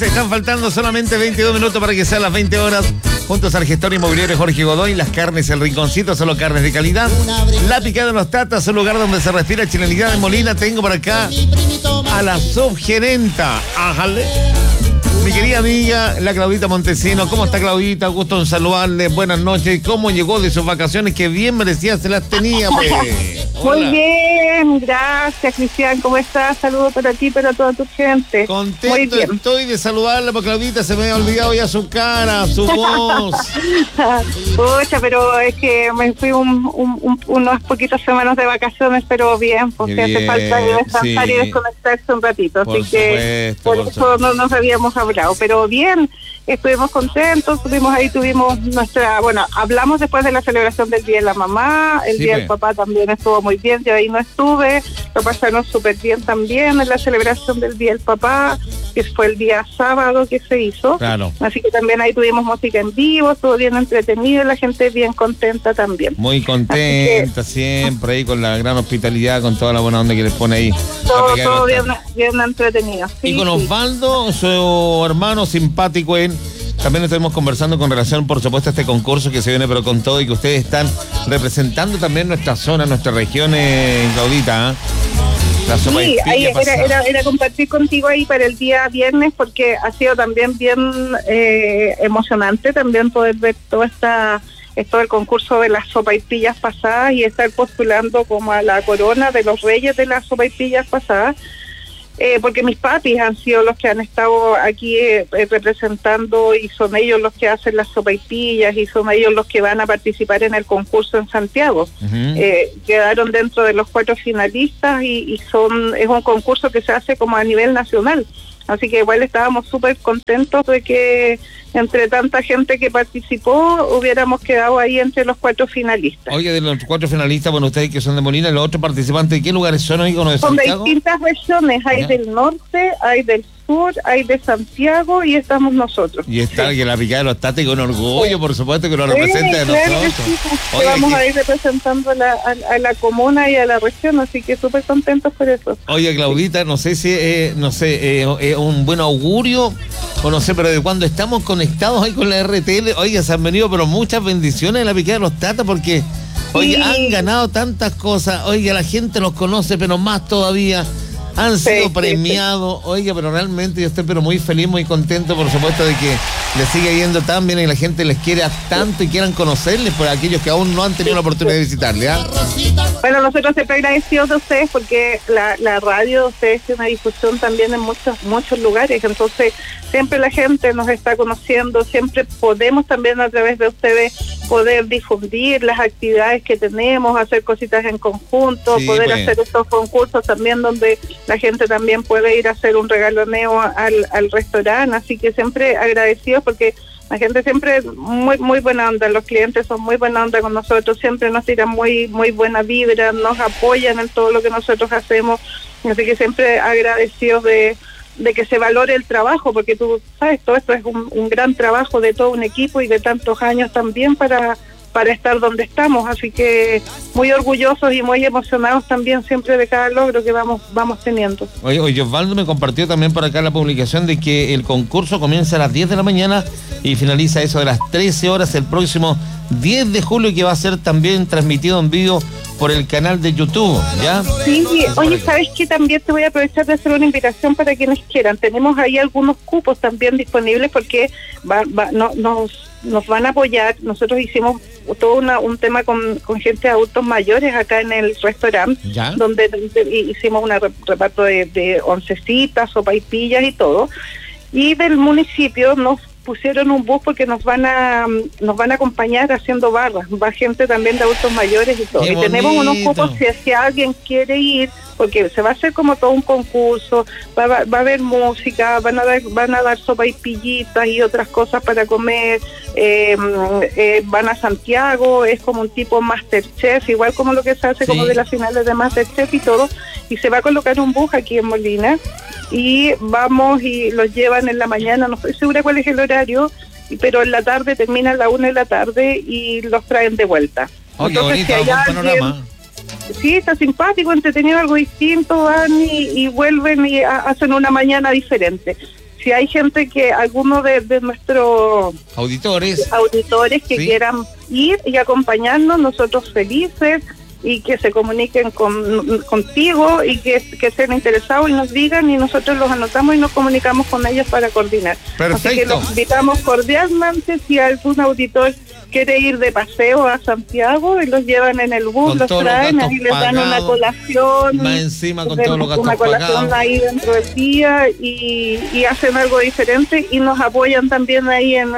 Te están faltando solamente 22 minutos para que sean las 20 horas. Juntos al gestor inmobiliario Jorge Godoy, las carnes El Rinconcito, solo carnes de calidad. La Picada de los Tatas, un lugar donde se respira chilenidad de Molina. Tengo por acá a la subgerenta. Ájale. Mi querida amiga, la Claudita Montesino. ¿Cómo está, Claudita? Gusto en saludarle. Buenas noches. ¿Cómo llegó de sus vacaciones? Que bien merecidas se las tenía, pues. Muy bien, gracias, Cristian. ¿Cómo estás? Saludos para ti, para toda tu gente. Contento estoy de saludarla, porque Claudita se me había olvidado ya su cara, su voz. Pucha, pero es que me fui unas poquitas semanas de vacaciones, pero bien, porque hace falta descansar y desconectarse un ratito. Así que por eso no nos habíamos hablado, pero bien. Estuvimos contentos, tuvimos nuestra, hablamos después de la celebración del Día de la Mamá, el Día del Papá también estuvo muy bien, yo ahí no estuve, lo pasaron súper bien también en la celebración del Día del Papá, que fue el día sábado que se hizo, claro. Así que también ahí tuvimos música en vivo, estuvo bien entretenido, la gente bien contenta también. Muy contenta siempre, ahí con la gran hospitalidad, con toda la buena onda que les pone ahí. Todo bien entretenido. Sí, y con Osvaldo, su hermano simpático, también estuvimos conversando con relación, por supuesto, a este concurso que se viene, pero con todo, y que ustedes están representando también nuestra zona, nuestra región, Claudita, ¿eh? Sí, ahí era compartir contigo ahí para el día viernes, porque ha sido también bien emocionante también poder ver todo el concurso de las sopaipillas pasadas y estar postulando como a la corona de los reyes de las sopaipillas pasadas. Porque mis papis han sido los que han estado aquí representando, y son ellos los que hacen las sopaipillas y son ellos los que van a participar en el concurso en Santiago. Quedaron dentro de los 4 finalistas y es un concurso que se hace como a nivel nacional. Así que igual estábamos súper contentos de que entre tanta gente que participó hubiéramos quedado ahí entre los 4 finalistas. Oye, de los 4 finalistas, bueno, ustedes que son de Molina, los otros participantes, ¿de qué lugares son, oiga, de Santiago? Son de distintas regiones, hay del norte, hay del sur, hay de Santiago y estamos nosotros. Y está que la Picada de los Tatas, con orgullo, por supuesto, que lo representa de nosotros. Oye, vamos a ir representando a la comuna y a la región, así que súper contentos por eso. Oye, Claudita, no sé si es un buen augurio, o no sé, pero de cuando estamos conectados ahí con la RTL, oye, se han venido pero muchas bendiciones de la Picada de los Tatas, porque oye, han ganado tantas cosas, oye, la gente los conoce, pero más todavía. Han sido premiados, oiga, pero realmente yo estoy muy feliz, muy contento, por supuesto, de que les sigue yendo tan bien y la gente les quiera tanto y quieran conocerles, por aquellos que aún no han tenido la oportunidad de visitarles. Bueno, nosotros siempre agradecidos de ustedes, porque la radio de ustedes tiene una difusión también en muchos lugares, entonces siempre la gente nos está conociendo, siempre podemos también a través de ustedes poder difundir las actividades que tenemos, hacer cositas en conjunto, poder hacer estos concursos también donde la gente también puede ir a hacer un regaloneo al restaurante, así que siempre agradecidos, porque la gente siempre muy buena onda, los clientes son muy buena onda con nosotros, siempre nos tiran muy buena vibra, nos apoyan en todo lo que nosotros hacemos, así que siempre agradecidos de que se valore el trabajo, porque tú sabes, todo esto es un gran trabajo de todo un equipo y de tantos años también para estar donde estamos, así que muy orgullosos y muy emocionados también siempre de cada logro que vamos teniendo. Oye, Osvaldo me compartió también por acá la publicación de que el concurso comienza a las 10 de la mañana y finaliza eso de las 13 horas el próximo 10 de julio, que va a ser también transmitido en vivo por el canal de YouTube, ¿ya? Sí, oye, ¿sabes qué? También te voy a aprovechar de hacer una invitación para quienes quieran. Tenemos ahí algunos cupos también disponibles, porque nos van a apoyar. Nosotros hicimos todo un tema con gente de adultos mayores acá en el restaurante, donde hicimos un reparto de oncecitas, sopaipillas y todo. Y del municipio nos pusieron un bus porque nos van a acompañar haciendo barras, va gente también de adultos mayores y todo. Qué y bonito. Tenemos unos cupos si alguien quiere ir, porque se va a hacer como todo un concurso, va a haber música, van a dar sopa y pillitas y otras cosas para comer, van a Santiago, es como un tipo Masterchef, igual como lo que se hace como de las finales de Masterchef y todo, y se va a colocar un bus aquí en Molina, y vamos y los llevan en la mañana, no estoy segura cuál es el horario, pero en la tarde terminan a la 1 de la tarde y los traen de vuelta. Oye, bonito, si hay buen alguien, panorama. Sí, está simpático, entretenido, algo distinto, van y vuelven y hacen una mañana diferente. si hay gente que, alguno de nuestros auditores que sí, quieran ir y acompañarnos, nosotros felices, y que se comuniquen contigo y que estén interesados y nos digan, y nosotros los anotamos y nos comunicamos con ellos para coordinar. Perfecto. Así que los invitamos cordialmente. Si algún auditor quiere ir de paseo a Santiago, y los llevan en el bus, con los traen los y les dan una colación, más encima con todos los gastos una colación pagados ahí dentro del día, y hacen algo diferente y nos apoyan también ahí en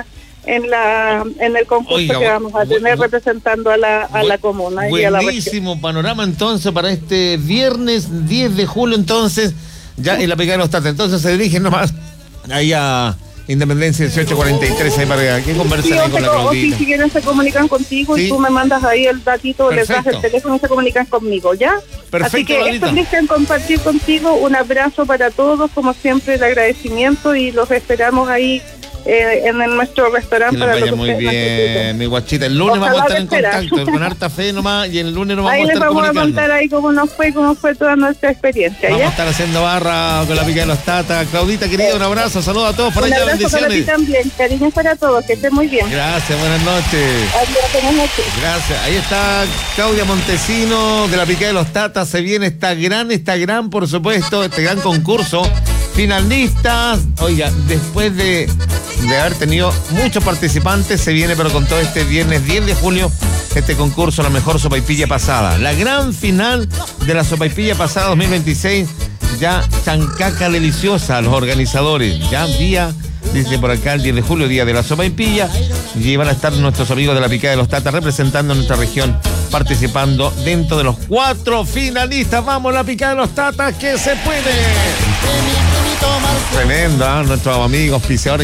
el concurso. Oiga, que vamos a tener representando a la comuna y a la región. Buenísimo panorama entonces para este viernes 10 de julio, entonces ya en la picada de los tatas. Entonces se dirigen nomás ahí a Independencia 1843, ahí para que conversen ahí con la Claudita. Si quieren se comunican contigo, ¿sí? Y tú me mandas ahí el datito, les das el teléfono y se comunican conmigo, ¿ya? Perfecto. Así que esto feliz en compartir contigo. Un abrazo para todos, como siempre el agradecimiento, y los esperamos ahí en nuestro restaurante. Que les vaya muy bien, mi guachita. El lunes vamos a estar en contacto con harta fe nomás, y el lunes nos vamos a estar comunicando. Ahí les vamos a contar ahí cómo fue toda nuestra experiencia. Vamos ¿ya? a estar haciendo barra con la pica de los tatas. Claudita, querida, un abrazo, saludos a todos por allá, bendiciones. Para ti también, cariños para todos, que estén muy bien. Gracias, buenas noches. Adiós, buenas noches. Gracias. Ahí está Claudia Montesino de la pica de los tatas. Se viene esta gran, por supuesto, este gran concurso. Finalistas, oiga, después de haber tenido muchos participantes, se viene pero con todo este viernes 10 de julio este concurso, la mejor sopaipilla pasada, la gran final de la sopaipilla pasada 2026, ya chancaca deliciosa, los organizadores, ya día, dice por acá, el 10 de julio, día de la sopaipilla, y van a estar nuestros amigos de la picada de los tatas representando a nuestra región, participando dentro de los 4 finalistas. Vamos, la picada de los tatas, que se puede. Tremendo, nuestros amigos auspiciadores